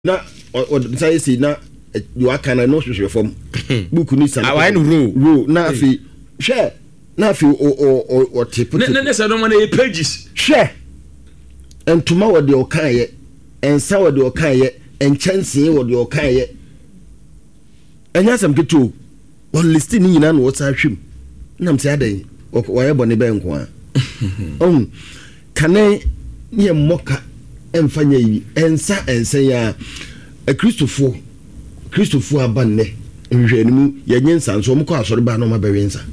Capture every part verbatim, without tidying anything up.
na o say see na you akana no hwehwe fam book ni san awai no row row na afi hwe na afi o o o tip na na say no man e pages hwe entuma wo de o kan ye ensa wo de o kan ye enchanse wo de o kan ye enya sam keto on list ni nyina no wota hwem nam se adan wo ye bone ben ko a um kane ye moka emfanya yi ensa ensa ya a Christopher Christopher abanne nhwenimu yenye nsanso mko asori ba no mabewensa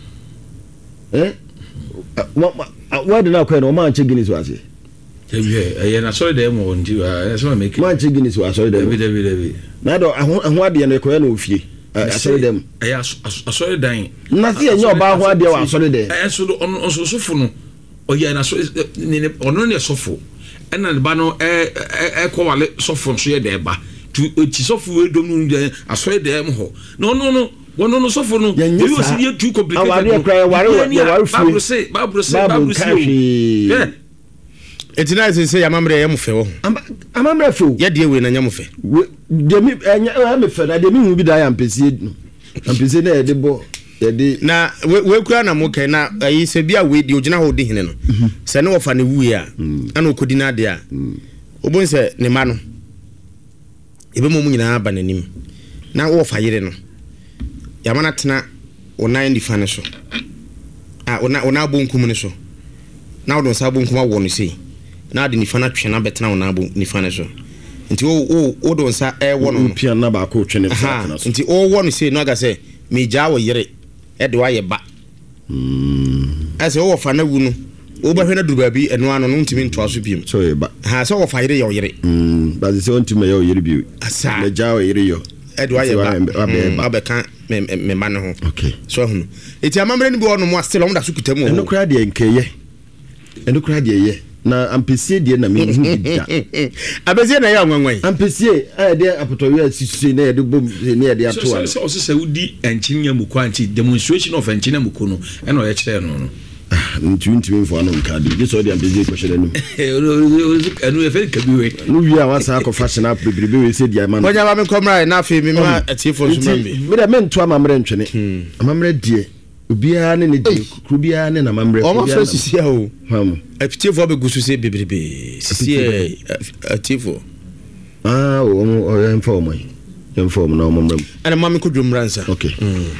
eh wa de na kwa no ma anche Guinness wase ewe eh na sorry dem won ndi ah so make ma anche Guinness wa sorry dem David David na do aho ade na kwa na ofie asori dem eh asori dan na se enye oba aho ade wa asori dem eh so on so sofo no oye na so ni ono ne sofo ena ba no eh eh ko wale sofo so ye de ba tu ti sofo we dom nu de asori dem ho no no no wono no sofo no you see you too complicated awari ekra wari wari Bible say Bible say Bible say yeah etina say say amamre yam fe wo amamre fe ye de we na nyam fe de mi enya me fe na de mi hu bi da ya mpesi no mpesi na ye de bo ye de na we kura na mo kai na ayi se bia we de ogina ho de hene no se ne wo fa ne wu a ana okodi na de a obon se ne ma no ebe mo mu nyina ba nanim na wo fa yire no yamana tena ona ndi fa ne so ah ona ona bonkum ne so na wo don sa bonkum awo no sei na de ni fa na twe na betena ona bo ni fa ne so nti wo wo don sa e wo no pia na ba ko twe ne fa na so nti wo wo no sei no ga se me ja wo yire e de wa ye ba mm ase wo fa na wu no wo ba hwe na duru ba bi eno ano no ntimi nto aso biem so ye ba ha se wo fa yire yo yire mm ba se ntimi yo yire bi asa me ja wo yire yo e de wa ye ba ba kan me me ma ne ho okay so hunu eti amamre ni bi ono mo still on da so kutamu eno kra de nkeye eno kra de ye na ampesie de na me hu bida abezie na ya nwanwan ampesie a de apotowe asisi na ye de bom ne ye de ato a so so se udi enchinya muko anti demonstration of enchinya muko no eno ye kire no no ntu ntimi mfo ano nkade je so de ampesie ko hyele no eno ye fe kabiwe no wi a wasa ko fashion up bebrebe we se dia man onya ba me komra na afi me ma atifo so mambe me da me nto amamre ntwene amamre die obia ne ne die krubia ne na amamre o ma fa sisi a o ham atifo be gusu se bebrebe sisi atifo ah o o enfo mo enfo mo na o mamre ana mami ko dwumransa okay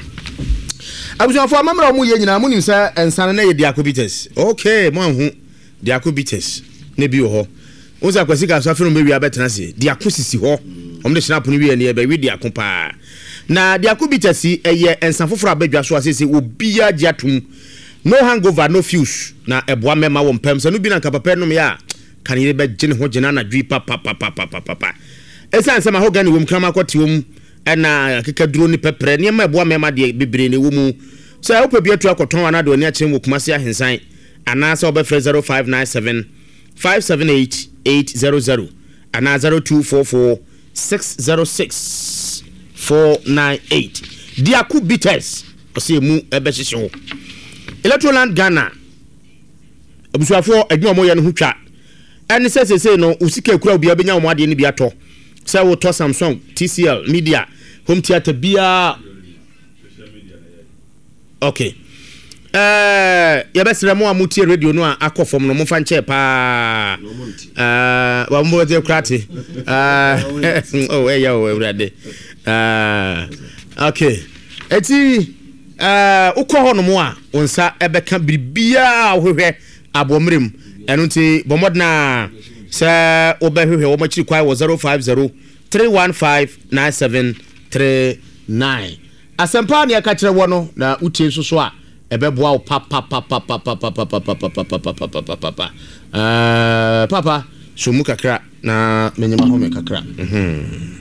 abusuafo amamra o mu ye nyina mu nim sa ensane na ye diakobites okay mo hu diakobites ne bi ho o za kwasi ka so afero be wi abetena se diakosisi ho om de snap ni wi ne be wi diakopa na diakobites eye ensan foforo abadwa so asese obia giatum no hangover no fuse na eboa mema wo mpem se no bi na kapapa no ya kan ye be gene ho gene na dwi papa papa papa papa esan se ma ho gane wo mkrama kwati wo ena kekaduro ni pepre ne ma eboa mema de bebre ne wo mu so I hope to akoton anado ani akire wo kumase ahensan ana se obe zero five nine seven five seven eight eight zero zero ana zero two four four six zero six four nine eight diaku bitters ose mu ebe hihye ho Electroland Ghana abusuafo adwuma mo ye no hutwa ene sesese no usika kura obi abenya mo ade ne bi ato se wo to Samsung T C L Media home theater bia okay eh ya besere mo amutie radio no akofom no mo fa nche pa eh wa mbo te krate eh oh eh ya o ewrade eh okay eti eh ukọ no mo a onsa ebeka bibia ohwehwe abomrem eno nti bomodna se obehwehwe wo machiri kwai wo zero five zero three one five nine seven three nine asempa ne aka kire wo no na utie so so a ebeboa papa papa papa papa papa papa papa eh papa so mu kakra na menyama ho me kakra mhm